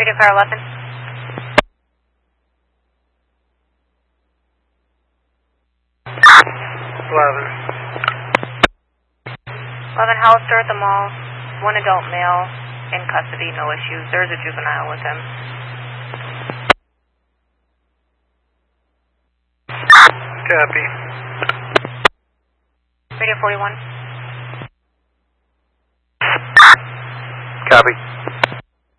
Radio car 11. 11 Hollister at the mall. One adult male in custody, no issues. There's a juvenile with him. Copy. Radio 41. Copy.